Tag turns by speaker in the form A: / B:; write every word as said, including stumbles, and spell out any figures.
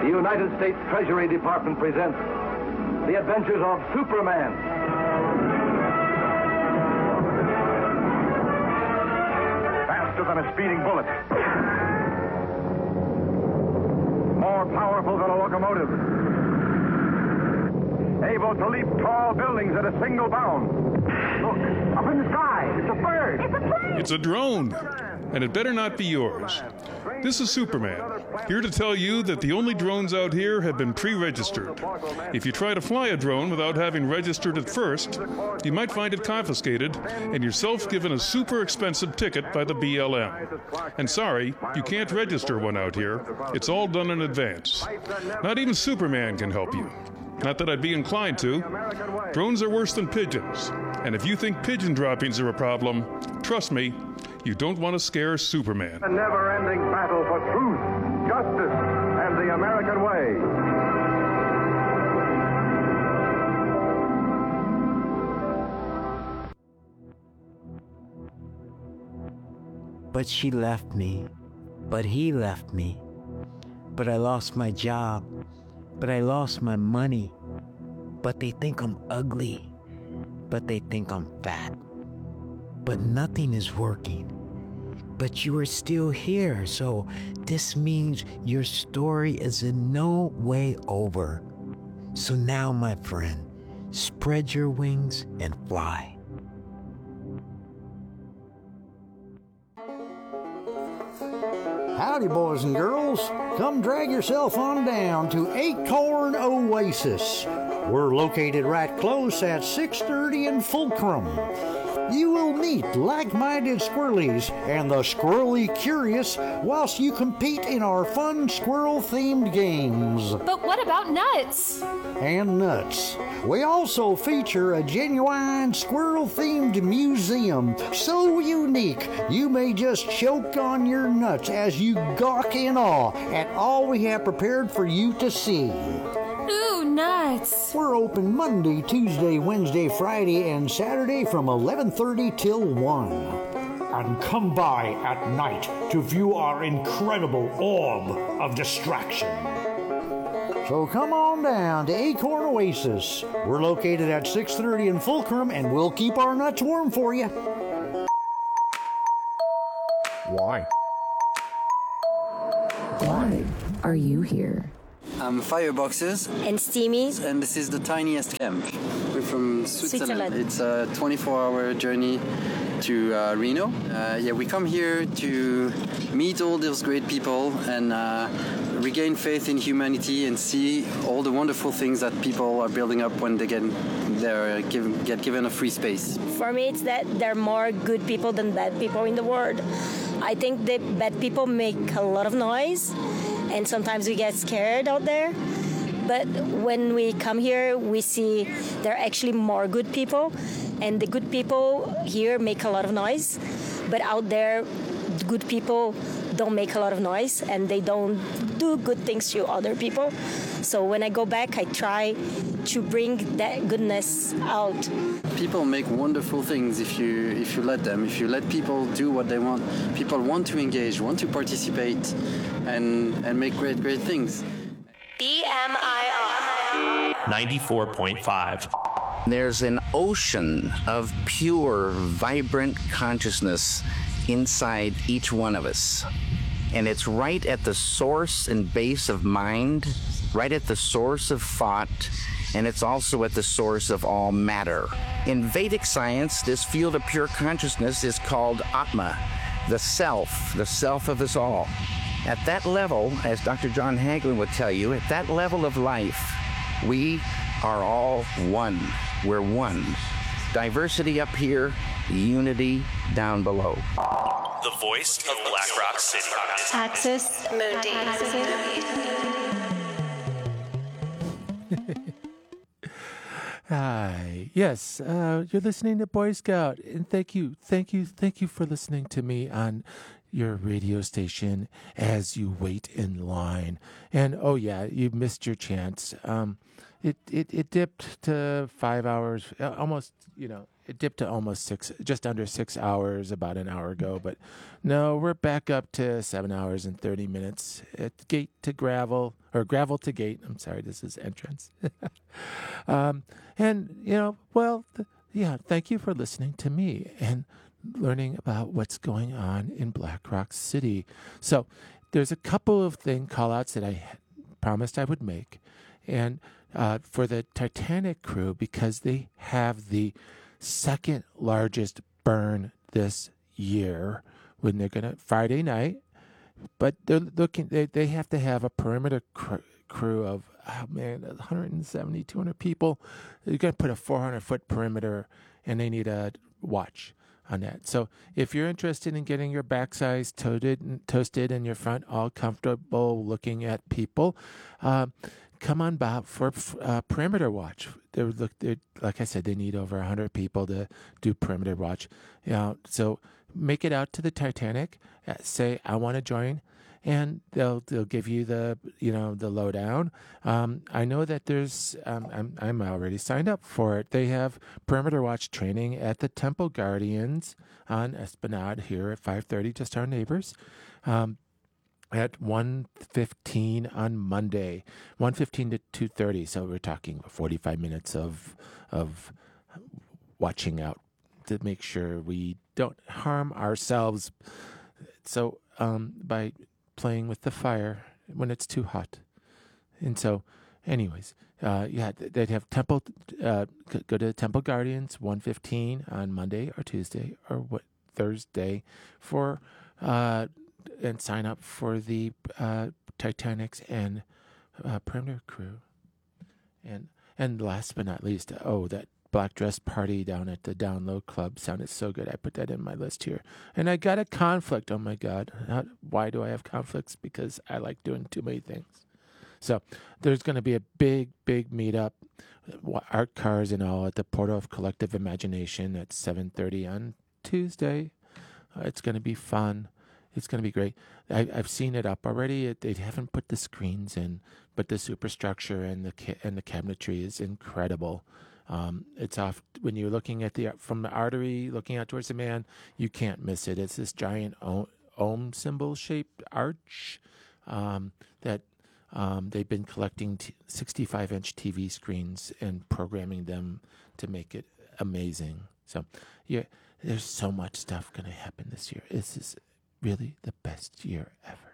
A: The United States Treasury Department presents The Adventures of Superman. Faster than a speeding bullet. More powerful than a locomotive. Able to leap tall buildings at a single bound. Look, up in the sky. It's a bird.
B: It's a plane.
C: It's a drone. And it better not be yours. This is Superman, here to tell you that the only drones out here have been pre-registered. If you try to fly a drone without having registered it first, you might find it confiscated and yourself given a super expensive ticket by the B L M. And sorry, you can't register one out here. It's all done in advance. Not even Superman can help you. Not that I'd be inclined to. Drones are worse than pigeons. And if you think pigeon droppings are a problem, trust me, you don't want to scare Superman.
A: A never-ending battle for truth, justice, and the American way.
D: But she left me. But he left me. But I lost my job. But I lost my money. But they think I'm ugly. But they think I'm fat. But nothing is working. But you are still here, so this means your story is in no way over. So now, my friend, spread your wings and fly.
E: Howdy, boys and girls. Come drag yourself on down to Acorn Oasis. We're located right close at six thirty in Fulcrum. You will meet like-minded squirrelies and the squirrely curious whilst you compete in our fun squirrel-themed games.
B: But what about nuts?
E: And nuts. We also feature a genuine squirrel-themed museum so unique you may just choke on your nuts as you gawk in awe at all we have prepared for you to see.
B: Ooh, nuts.
E: We're open Monday, Tuesday, Wednesday, Friday, and Saturday from eleven thirty till one.
F: And come by at night to view our incredible orb of distraction.
E: So come on down to Acorn Oasis. We're located at six thirty in Fulcrum, and we'll keep our nuts warm for you.
G: Why?
H: Why are you here?
I: I'm Fireboxes.
H: And Steamies.
I: And this is the tiniest camp. We're from Switzerland. Switzerland. It's a twenty-four hour journey to uh, Reno. Uh, yeah, we come here to meet all those great people and uh, regain faith in humanity and see all the wonderful things that people are building up when they get, they're given, get given a free space.
H: For me, it's that there are more good people than bad people in the world. I think that bad people make a lot of noise, and sometimes we get scared out there. But when we come here, we see there are actually more good people, and the good people here make a lot of noise. But out there, the good people don't make a lot of noise, and they don't do good things to other people. So when I go back, I try to bring that goodness out.
I: People make wonderful things if you if you let them. If you let people do what they want, people want to engage, want to participate, and and make great great things.
J: B M I R
K: ninety-four point five.
L: There's an ocean of pure, vibrant consciousness inside each one of us. And it's right at the source and base of mind, right at the source of thought, and it's also at the source of all matter. In Vedic science, this field of pure consciousness is called Atma, the self, the self of us all. At that level, as Doctor John Hagelin would tell you, at that level of life, we are all one. We're one. Diversity up here, unity down below.
K: The voice of Black Rock City.
J: Axis Mundi.
G: Hi. Yes, uh, you're listening to Boy Scout, and thank you, thank you, thank you for listening to me on your radio station as you wait in line. And oh yeah, you missed your chance. Um, it, it, it dipped to five hours, almost, you know, it dipped to almost six, just under six hours about an hour ago. But no, we're back up to seven hours and thirty minutes at gate to gravel, or gravel to gate. I'm sorry, this is entrance. um, and, you know, well, th- yeah, thank you for listening to me and learning about what's going on in Black Rock City. So there's a couple of thing call-outs that I promised I would make. And uh, for the Titanic crew, because they have the second largest burn this year, when they're going to, Friday night, but they're looking, they, they have to have a perimeter cr- crew of, oh man, one hundred seventy, two hundred people. They're going to put a four hundred foot perimeter, and they need a watch on that. So if you're interested in getting your backsides toasted and toasted and your front all comfortable looking at people, uh, come on by for uh, perimeter watch. They're, look, they're, like I said, they need over one hundred people to do perimeter watch. You know, so make it out to the Titanic. Uh, say, I want to join. And they'll they'll give you the you know the lowdown. Um, I know that there's um, I'm I'm already signed up for it. They have perimeter watch training at the Temple Guardians on Esplanade here at five thirty, just our neighbors. Um, at one fifteen on Monday, one fifteen to two thirty. So we're talking forty-five minutes of of watching out to make sure we don't harm ourselves. So um, by playing with the fire when it's too hot. And so, anyways, uh, yeah, they'd have Temple, uh, go to Temple Guardians, one fifteen on Monday or Tuesday or what Thursday for, uh, and sign up for the uh, Titanics and uh, perimeter crew. And and last but not least, oh, that black dress party down at the Down Low Club sounded so good. I put that in my list here. And I got a conflict. Oh, my God. How, why do I have conflicts? Because I like doing too many things. So there's going to be a big, big meetup, art cars and all, at the Portal of Collective Imagination at seven thirty on Tuesday. Uh, it's going to be fun. It's going to be great. I, I've seen it up already. It, they haven't put the screens in, but the superstructure and the ca- and the cabinetry is incredible. Um, it's off when you're looking at the from the artery, looking out towards the man. You can't miss it. It's this giant ohm, ohm symbol shaped arch um, that um, they've been collecting t- sixty-five inch T V screens and programming them to make it amazing. So, yeah, there's so much stuff going to happen this year. This is really the best year ever.